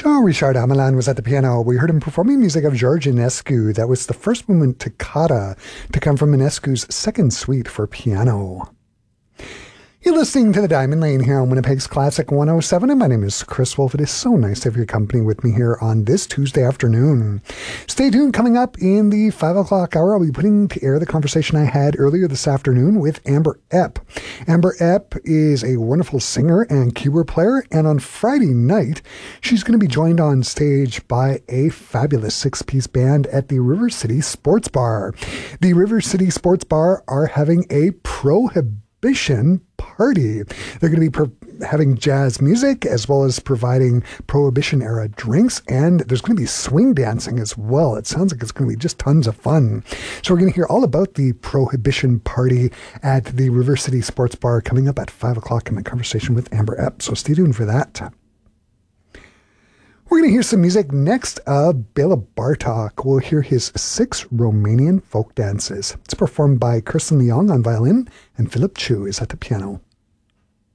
Jean-Richard Amelan was at the piano. We heard him performing music of George Enescu. That was the first movement toccata to come from Enescu's second suite for piano. You're listening to The Diamond Lane here on Winnipeg's Classic 107, and my name is Chris Wolf. It is so nice to have your company with me here on this Tuesday afternoon. Stay tuned. Coming up in the 5 o'clock hour, I'll be putting to air the conversation I had earlier this afternoon with Amber Epp. Amber Epp is a wonderful singer and keyboard player, and on Friday night, she's going to be joined on stage by a fabulous six-piece band at the River City Sports Bar. The River City Sports Bar are having a prohibition party. They're going to be having jazz music as well as providing Prohibition-era drinks, and there's going to be swing dancing as well. It sounds like it's going to be just tons of fun. So we're going to hear all about the Prohibition party at the River City Sports Bar coming up at 5 o'clock in my conversation with Amber Epp, so stay tuned for that. We're going to hear some music next of Bela Bartok. We'll hear his 6 Romanian folk dances. It's performed by Kirsten Leong on violin, and Philip Chu is at the piano.